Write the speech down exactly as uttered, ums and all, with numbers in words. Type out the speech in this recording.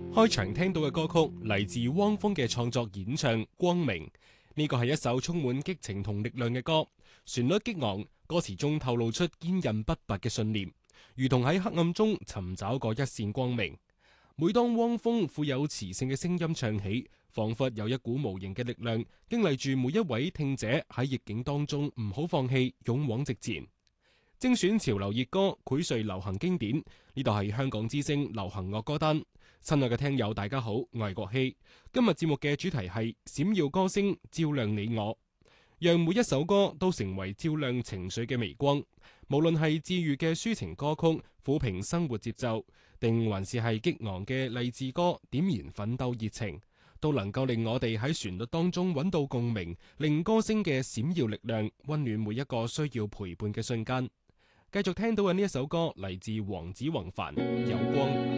開場聽到嘅歌曲嚟自汪峰嘅創作演唱《光明》，呢個係一首充滿激情同力量嘅歌，旋律激昂，歌詞中透露出堅韌不拔嘅信念，如同喺黑暗中尋找過一線光明。每當汪峰富有磁性嘅聲音唱起，仿佛有一股無形嘅力量，激勵住每一位聽者喺逆境當中唔好放棄，勇往直前。精選潮流熱歌，薈萃流行經典，呢度係香港之聲流行樂歌單。親愛嘅聽友大家好，我係國希。今日節目嘅主題係閃耀歌聲照亮你我，讓每一首歌都成為照亮情緒嘅微光。無論係治癒嘅抒情歌曲，撫平生活節奏，定還是係激昂嘅勵志歌，點燃奮鬥熱情，都能夠令我哋喺旋律當中揾到共鳴，令歌聲嘅閃耀力量溫暖每一個需要陪伴嘅瞬間。繼續聽到嘅呢一首歌嚟自黃子弘範《有光》。